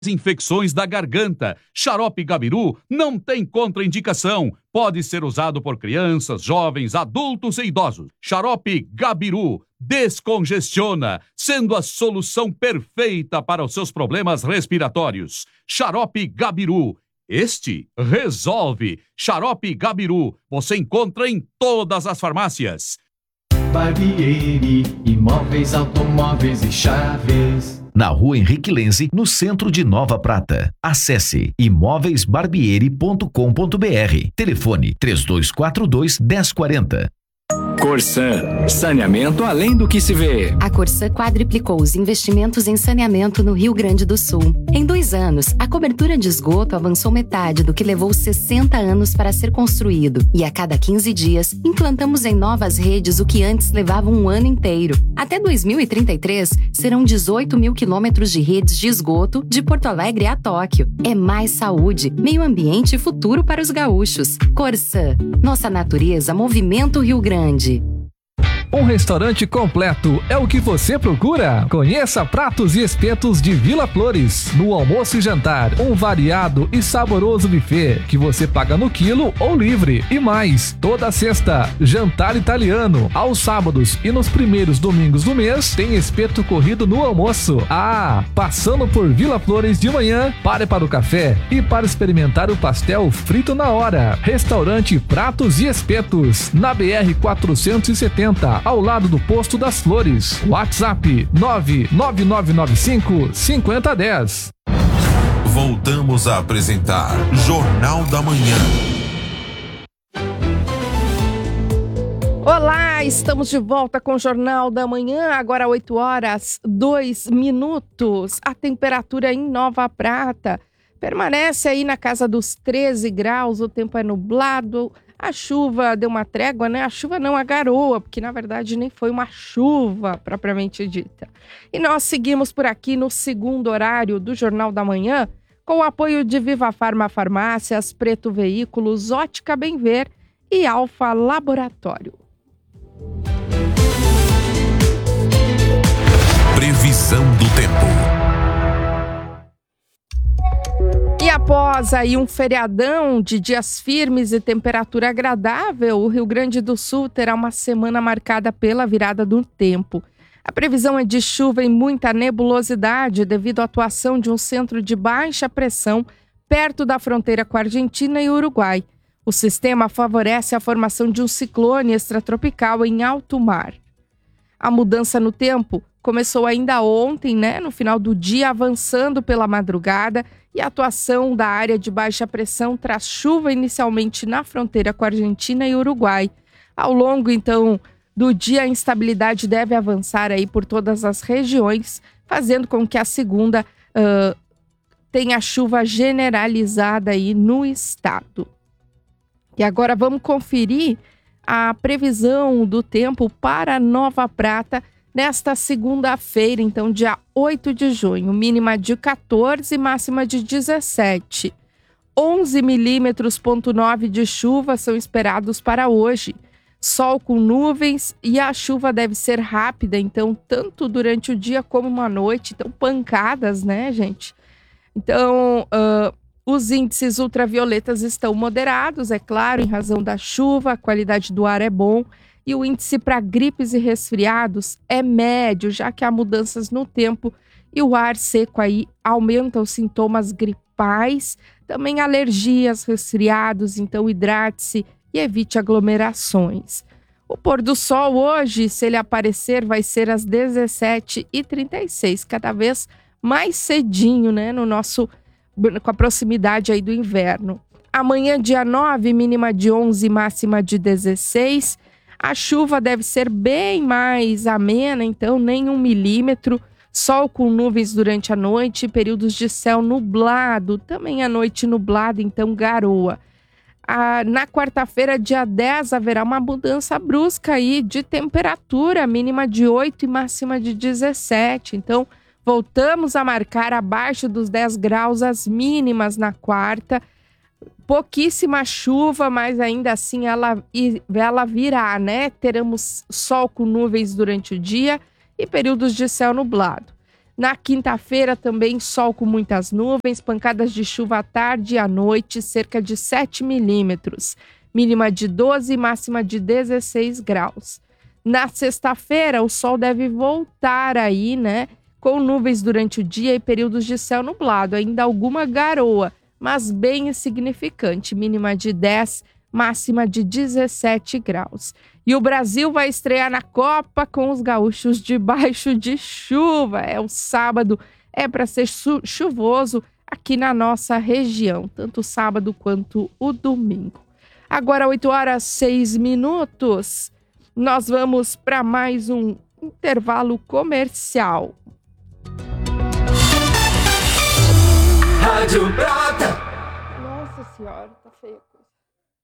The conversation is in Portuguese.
infecções da garganta. Xarope Gabiru não tem contraindicação. Pode ser usado por crianças, jovens, adultos e idosos. Xarope Gabiru descongestiona, sendo a solução perfeita para os seus problemas respiratórios. Xarope Gabiru. Este resolve. Xarope Gabiru. Você encontra em todas as farmácias. Barbieri, imóveis, automóveis e chaves. Na Rua Henrique Lenze, no centro de Nova Prata. Acesse imóveisbarbieri.com.br. Telefone 3242-1040. Corsan, saneamento além do que se vê. A Corsan quadriplicou os investimentos em saneamento no Rio Grande do Sul. Em 2 anos, a cobertura de esgoto avançou metade do que levou 60 anos para ser construído. E a cada 15 dias, implantamos em novas redes o que antes levava um ano inteiro. Até 2033, serão 18 mil quilômetros de redes de esgoto de Porto Alegre a Tóquio. É mais saúde, meio ambiente e futuro para os gaúchos. Corsan, nossa natureza movimenta o Rio Grande. Um restaurante completo é o que você procura? Conheça Pratos e Espetos de Vila Flores. No almoço e jantar, um variado e saboroso buffet que você paga no quilo ou livre. E mais, toda sexta, jantar italiano. Aos sábados e nos primeiros domingos do mês, tem espeto corrido no almoço. Ah, passando por Vila Flores de manhã, pare para o café e para experimentar o pastel frito na hora. Restaurante Pratos e Espetos, na BR-470. Ao lado do Posto das Flores. WhatsApp 99995-5010. Voltamos a apresentar Jornal da Manhã. Olá, estamos de volta com o Jornal da Manhã, agora 8h02. A temperatura em Nova Prata permanece aí na casa dos 13 graus, o tempo é nublado. A chuva deu uma trégua, né? A chuva não, a garoa, porque na verdade nem foi uma chuva propriamente dita. E nós seguimos por aqui no segundo horário do Jornal da Manhã, com o apoio de Viva Farma Farmácias, Preto Veículos, Ótica Bem Ver e Alfa Laboratório. Previsão do tempo. E após aí um feriadão de dias firmes e temperatura agradável, o Rio Grande do Sul terá uma semana marcada pela virada do tempo. A previsão é de chuva e muita nebulosidade devido à atuação de um centro de baixa pressão perto da fronteira com a Argentina e Uruguai. O sistema favorece a formação de um ciclone extratropical em alto mar. A mudança no tempo começou ainda ontem, no final do dia, avançando pela madrugada, e a atuação da área de baixa pressão traz chuva inicialmente na fronteira com a Argentina e Uruguai. Ao longo, então, do dia, a instabilidade deve avançar aí por todas as regiões, fazendo com que a segunda tenha chuva generalizada aí no estado. E agora vamos conferir a previsão do tempo para Nova Prata nesta segunda-feira, então dia 8 de junho, mínima de 14 e máxima de 17. 11 milímetros, 9 de chuva são esperados para hoje. Sol com nuvens e a chuva deve ser rápida, então, tanto durante o dia como uma noite. Então, pancadas, né, gente? Então, os índices ultravioletas estão moderados, é claro, em razão da chuva, a qualidade do ar é bom. E o índice para gripes e resfriados é médio, já que há mudanças no tempo e o ar seco aí aumenta os sintomas gripais, também alergias, resfriados, então hidrate-se e evite aglomerações. O pôr do sol hoje, se ele aparecer, vai ser às 17h36, cada vez mais cedinho, com a proximidade aí do inverno. Amanhã, dia 9, mínima de 11, máxima de 16. A chuva deve ser bem mais amena, então nem 1 milímetro. Sol com nuvens durante a noite, períodos de céu nublado, também a noite nublada, então garoa. Na quarta-feira, dia 10, haverá uma mudança brusca aí de temperatura, mínima de 8 e máxima de 17. Então, voltamos a marcar abaixo dos 10 graus as mínimas na quarta. Pouquíssima chuva, mas ainda assim ela virá, Teremos sol com nuvens durante o dia e períodos de céu nublado. Na quinta-feira também sol com muitas nuvens, pancadas de chuva à tarde e à noite, cerca de 7 milímetros. Mínima de 12 e máxima de 16 graus. Na sexta-feira, o sol deve voltar aí, né? Com nuvens durante o dia e períodos de céu nublado. Ainda alguma garoa, mas bem insignificante. Mínima de 10, máxima de 17 graus. E o Brasil vai estrear na Copa com os gaúchos debaixo de chuva. O sábado é para ser chuvoso aqui na nossa região, tanto o sábado quanto o domingo. Agora, 8h06. Nós vamos para mais um intervalo comercial. Rádio Prata